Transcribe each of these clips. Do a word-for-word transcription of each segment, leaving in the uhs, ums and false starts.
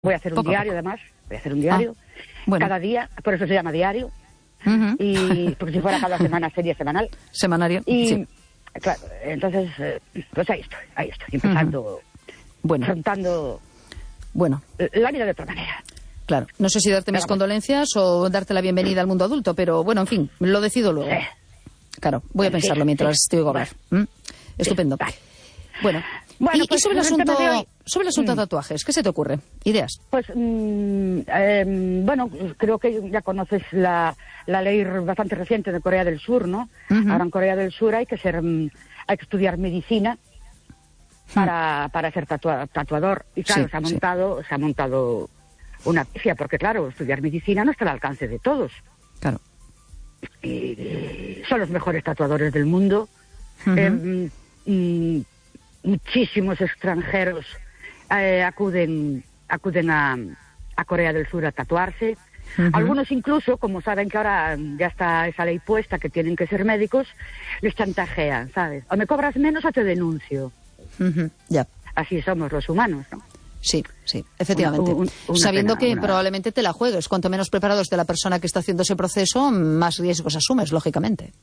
Voy a hacer un Poco a diario, poco. además. Voy a hacer un diario. Ah, bueno. Cada día, por eso se llama diario. Uh-huh. Y porque si fuera cada semana sería semanal. Semanario, Y, sí. claro, entonces, eh, pues ahí estoy, ahí estoy, empezando, Uh-huh. Bueno. afrontando Bueno, la vida de otra manera. claro. No sé si darte mis Claro. condolencias o darte la bienvenida al mundo adulto, pero bueno, en fin, lo decido luego. Sí. Claro, voy a Sí, pensarlo mientras sí. te oigo hablar. ¿Mm? Estupendo. vale. Bueno, Bueno, y, pues, y sobre el el tema asunto, de hoy- sobre el asunto Mm. de tatuajes, ¿qué se te ocurre? ¿Ideas? Pues, mm, eh, bueno, creo que ya conoces la, la ley bastante reciente de Corea del Sur, ¿no? Ujú. Ahora en Corea del Sur hay que ser, mm, hay que estudiar medicina para, para ser tatua- tatuador. Y claro, Sí, se ha sí. montado, se ha montado una pifia, porque claro, estudiar medicina no está al alcance de todos. Claro. Y son los mejores tatuadores del mundo. Ujú. Eh, mm, muchísimos extranjeros eh, acuden acuden a, a Corea del Sur a tatuarse. Ujú. Algunos incluso, como saben que ahora ya está esa ley puesta que tienen que ser médicos, les chantajean, ¿sabes? O me cobras menos o te denuncio. Ujú. Ya. Así somos los humanos, ¿no? Sí, sí, efectivamente. Una- un- una Sabiendo pena, que una- probablemente te la juegues. Cuanto menos preparado esté la persona que está haciendo ese proceso, más riesgos asumes, lógicamente.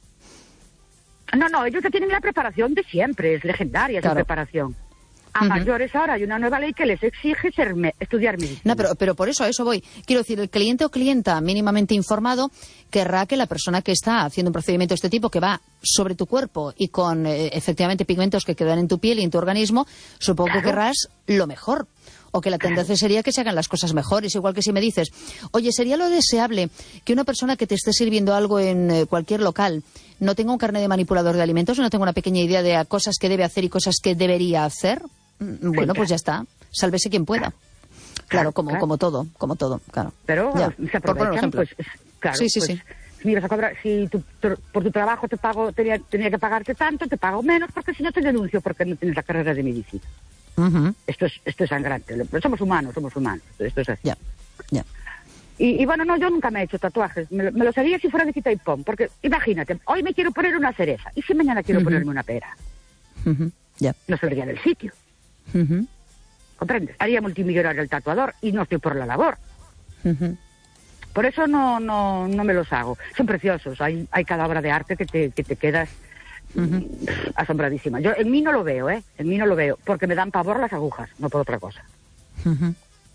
No, no, ellos ya tienen la preparación de siempre, es legendaria Claro. su preparación. A Ujú. mayores ahora hay una nueva ley que les exige ser me- estudiar medicina. No, pero, pero por eso, a eso voy. Quiero decir, el cliente o clienta mínimamente informado querrá que la persona que está haciendo un procedimiento de este tipo, que va sobre tu cuerpo y con eh, efectivamente pigmentos que quedan en tu piel y en tu organismo, supongo que Claro. querrás lo mejor. O que la tendencia sería que se hagan las cosas mejores. Igual que si me dices, oye, ¿sería lo deseable que una persona que te esté sirviendo algo en eh, cualquier local no tenga un carnet de manipulador de alimentos, no tenga una pequeña idea de cosas que debe hacer y cosas que debería hacer? Mm, Bueno, pues ya está. Sálvese quien pueda. Claro, Claro, como, claro. como todo, como todo, claro. Pero Ya, se por poner un aprovechan, ejemplo. pues, claro, Sí, sí, pues, sí. mira, vas a cobrar, si tu- tu- por tu trabajo te pago, tenía, tenía que pagarte tanto, te pago menos, porque si no te denuncio porque no tienes la carrera de medicina. Ujú. Esto es, esto es sangrante. Pero somos humanos, somos humanos. Esto es así. Ya, ya. Y, y bueno, no, yo nunca me he hecho tatuajes. Me, lo- me los haría si fuera de quita y pon. Porque imagínate, hoy me quiero poner una cereza. ¿Y si mañana quiero Ujú. ponerme una pera? Ujú. Ya. No saldría del sitio. Ujú. ¿Comprendes? Haría multimillonario el tatuador y no estoy por la labor. Ujú. Por eso no, no, no me los hago. Son preciosos. Hay, hay cada obra de arte que te, que te quedas Ujú. mm, asombradísima. Yo en mí no lo veo, ¿eh? En mí no lo veo. Porque me dan pavor las agujas, no por otra cosa. Ujú.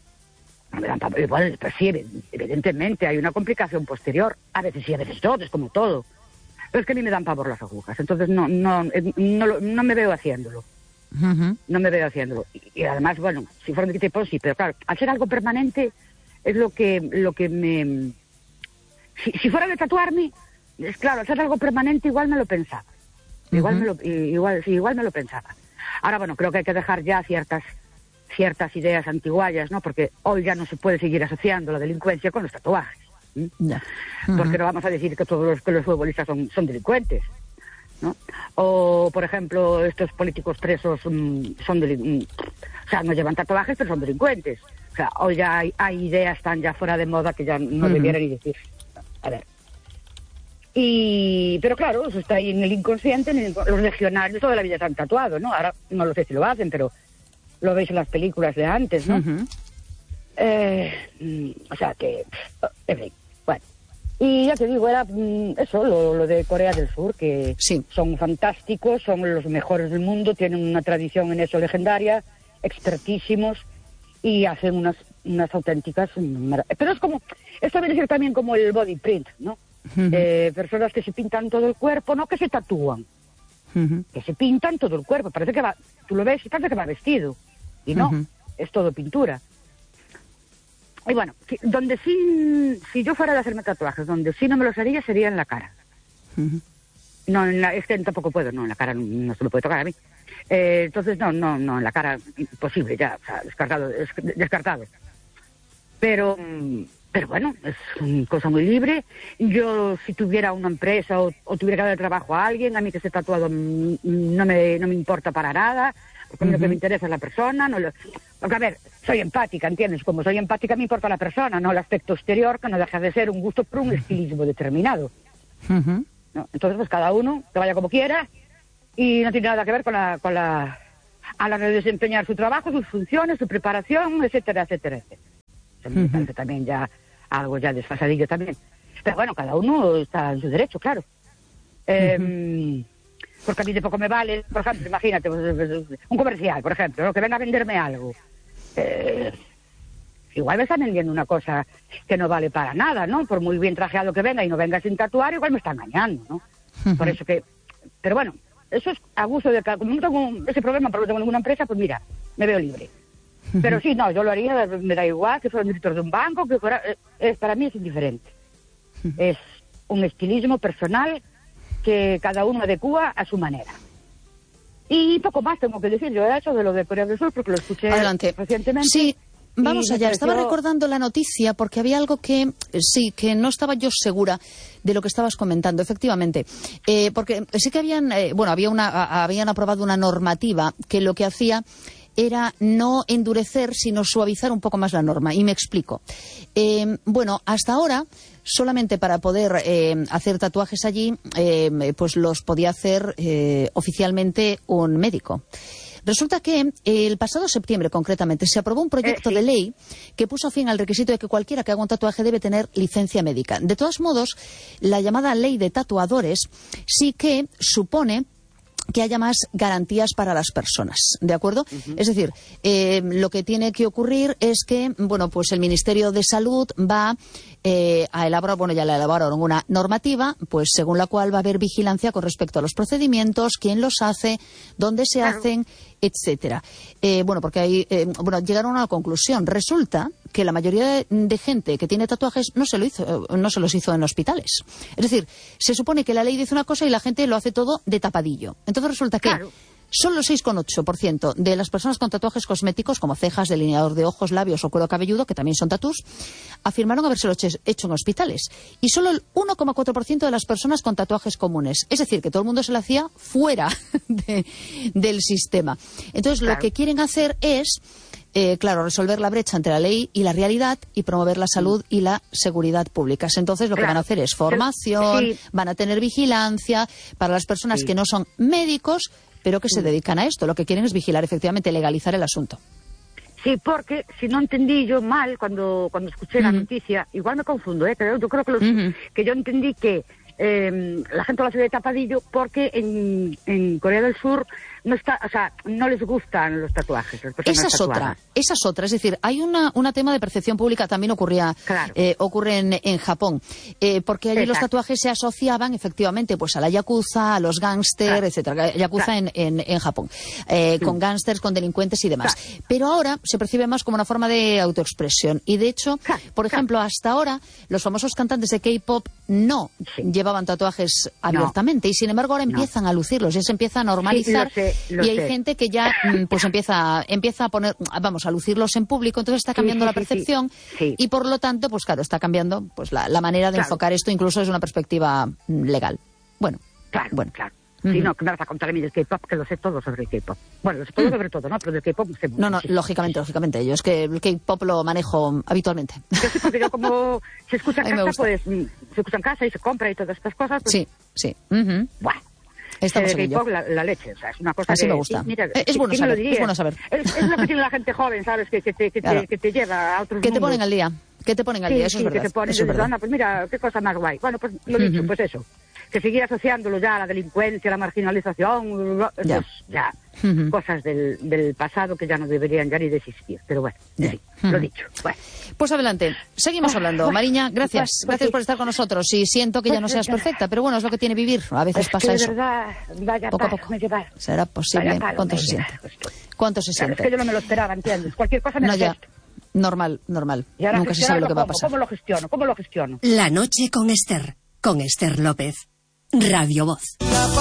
No me dan pavor. Igual, pues sí, evidentemente hay una complicación posterior. A veces sí, a veces no, es como todo. Pero es que a mí me dan pavor las agujas. Entonces no, no, eh, no, lo- no me veo haciéndolo. Ujú. No me veo haciéndolo. Y, y además, bueno, si fuera de tipo sí, pero claro, al ser algo permanente es lo que, lo que me... Si, si fuera de tatuarme, es claro, al ser algo permanente igual me lo pensaba. Igual, Ujú. me lo, i- igual, sí, igual me lo pensaba. Ahora, bueno, creo que hay que dejar ya ciertas ciertas ideas antiguallas, ¿no? Porque hoy ya no se puede seguir asociando la delincuencia con los tatuajes. ¿m? Ya. Porque Ujú. no vamos a decir que todos los, que los futbolistas son, son delincuentes, ¿no? O, por ejemplo, estos políticos presos mm, son delin- mm, o sea, no llevan tatuajes, pero son delincuentes. O sea, hoy ya hay, hay ideas tan ya fuera de moda que ya no Ujú. debieran ni decir. A ver. Y, pero claro, eso está ahí en el inconsciente, en el- los legionarios toda la vida se han tatuado, ¿no? Ahora no lo sé si lo hacen, pero lo veis en las películas de antes, ¿no? Ujú. Eh, mm, o sea que, pff, en fin, bueno. Y ya te digo, era mm, eso, lo, lo de Corea del Sur, que Sí. son fantásticos, son los mejores del mundo, tienen una tradición en eso legendaria, expertísimos, y hacen unas, unas auténticas... mara- Pero es como, esto viene a ser también como el body print, ¿no? Ujú. Eh, personas que se pintan todo el cuerpo, no que se tatúan, Ujú. que se pintan todo el cuerpo, parece que va, tú lo ves y parece que va vestido, y no, Ujú. es todo pintura. Y bueno, que- donde sí, si yo fuera de hacerme tatuajes, donde sí no me los haría sería en la cara. Ujú. No, en la, es que tampoco puedo, no, en la cara no, no se me puede tocar a mí. Eh, entonces, no, no, no, en la cara imposible ya, o sea, descartado, des- descartado. Pero, mm, pero bueno, es una cosa muy libre. Yo, si tuviera una empresa o, o tuviera que dar trabajo a alguien, a mí que esté tatuado mm, no me, no me importa para nada, porque a mí lo que Ujú. me interesa es la persona. No lo, porque, a ver, soy empática, ¿entiendes? Como soy empática, me importa la persona, no el aspecto exterior, que no deja de ser un gusto por un estilismo determinado, Ujú. ¿no? Entonces, pues cada uno que vaya como quiera y no tiene nada que ver con la, con la, a la hora de desempeñar su trabajo, sus funciones, su preparación, etcétera, etcétera, etcétera. me parece también ya algo ya desfasadillo también. Pero bueno, cada uno está en su derecho, claro. Eh, uh-huh. Porque a mí de poco me vale, por ejemplo, imagínate, un comercial, por ejemplo, ¿no? Que venga a venderme algo. Eh, igual me están vendiendo una cosa que no vale para nada, ¿no? Por muy bien trajeado que venga y no venga sin tatuar, igual me está engañando, ¿no? Uh-huh. Por eso que... Pero bueno, eso es abuso de... Como no tengo ese problema porque no tengo ninguna empresa, pues mira, me veo libre. Uh-huh. Pero sí, no, yo lo haría, me da igual que fuera un director de un banco, que fuera... Es, para mí es indiferente. Uh-huh. Es un estilismo personal que cada uno adecúa a su manera. Y poco más tengo que decir yo de eso, de lo de Corea del Sur, porque lo escuché Adelante. recientemente. Sí, vamos allá. Pareció... Estaba recordando la noticia porque había algo que, sí, que no estaba yo segura de lo que estabas comentando, efectivamente. Eh, porque sí que habían, eh, bueno, había una, a, habían aprobado una normativa que lo que hacía era no endurecer, sino suavizar un poco más la norma. Y me explico. Eh, bueno, hasta ahora, solamente para poder eh, hacer tatuajes allí, eh, pues los podía hacer eh, oficialmente un médico. Resulta que el pasado septiembre, concretamente, se aprobó un proyecto eh, sí. de ley que puso fin al requisito de que cualquiera que haga un tatuaje debe tener licencia médica. De todos modos, la llamada ley de tatuadores sí que supone que haya más garantías para las personas, ¿de acuerdo? Uh-huh. Es decir, eh, lo que tiene que ocurrir es que, bueno, pues el Ministerio de Salud va eh, a elaborar, bueno, ya la elaboraron una normativa, pues según la cual va a haber vigilancia con respecto a los procedimientos, quién los hace, dónde se claro. hacen, etcétera. Eh, bueno, porque ahí, eh, bueno, llegaron a una conclusión. Resulta que la mayoría de, de gente que tiene tatuajes no se lo hizo, no se los hizo en hospitales. Es decir, se supone que la ley dice una cosa y la gente lo hace todo de tapadillo. Entonces resulta que claro. solo el seis coma ocho por ciento de las personas con tatuajes cosméticos, como cejas, delineador de ojos, labios o cuero cabelludo, que también son tatús, afirmaron habérselo hecho en hospitales. Y solo el uno coma cuatro por ciento de las personas con tatuajes comunes. Es decir, que todo el mundo se lo hacía fuera de, del sistema. Entonces, claro. lo que quieren hacer es... Eh, claro, resolver la brecha entre la ley y la realidad y promover la salud y la seguridad públicas. Entonces, lo que claro. van a hacer es formación, sí. van a tener vigilancia para las personas sí. que no son médicos, pero que sí. se dedican a esto. Lo que quieren es vigilar, efectivamente, legalizar el asunto. Sí, porque si no entendí yo mal cuando cuando escuché uh-huh. la noticia, igual me confundo, ¿eh? Pero yo creo que, los, uh-huh. que yo entendí que eh, la gente lo hace de tapadillo porque en, en Corea del Sur no está, o sea, no les gustan los tatuajes. Esa es otra, esa es otra. Es decir, hay una, una tema de percepción pública, también ocurría, claro. eh, ocurre en, en Japón, eh, porque allí Exacto. los tatuajes se asociaban efectivamente pues a la yakuza, a los gángsters, claro. etcétera. Yakuza claro. en, en, en Japón, eh, sí. con gángsters, con delincuentes y demás. Claro. Pero ahora se percibe más como una forma de autoexpresión. Y de hecho, claro. por ejemplo, claro. hasta ahora los famosos cantantes de K-pop no sí. llevaban tatuajes abiertamente no. y sin embargo ahora empiezan no. a lucirlos, ya se empieza a normalizar. Sí, Lo y hay sé. gente que ya pues empieza empieza a poner, vamos, a lucirlos en público, entonces está cambiando sí, sí, la percepción sí, sí. y por lo tanto, pues claro, está cambiando pues la, la manera de claro. enfocar esto incluso desde una perspectiva legal. Bueno, claro, bueno. claro. Sí, uh-huh. no, que me vas a contar a mí del K-pop, que lo sé todo sobre el K-pop. Bueno, lo sé todo sobre todo, ¿no? Pero del K-pop sé mucho. No, no, sí. lógicamente, lógicamente. Yo es que el K-pop lo manejo habitualmente. Yo sí, porque yo como se escucha en casa, pues se escucha en casa y se compra y todas estas cosas. Pues, sí, sí. Uh-huh. Bueno. Estamos eh, K-pop, la, la leche, o sea, es una cosa Así que... me gusta. Sí, mira, es, bueno saber, es bueno saber. Es, es lo que tiene la gente joven, ¿sabes? Que, que, te, que, claro. te, que te lleva a otros Que mundos. te ponen al día. Que te ponen al sí, día, eso sí, es verdad. Que te ponen, eso es verdad. No, pues mira, qué cosa más guay. Bueno, pues lo dicho, uh-huh. pues eso. Que seguir asociándolo ya a la delincuencia, a la marginalización, ya, pues, ya uh-huh. cosas del, del pasado que ya no deberían ya ni de existir. Pero bueno, sí, uh-huh. lo dicho. Bueno. Pues adelante, seguimos hablando. Bueno, Mariña, gracias. Pues, pues, gracias sí. por estar con nosotros. Y siento que pues, ya no seas perfecta, pero bueno, es lo que tiene vivir. A veces es pasa que eso. De verdad, vaya poco a palo, poco. Me lleva. ¿Será posible? Palo, ¿Cuánto se lleva. siente? ¿Cuánto se claro, siente? Es que yo no me lo esperaba, ¿entiendes? Cualquier cosa me no, lo ya. Normal, normal. Nunca se sabe lo que va a pasar. ¿Cómo lo gestiono? ¿Cómo lo gestiono? La noche con Esther, con Esther López. Radio Voz.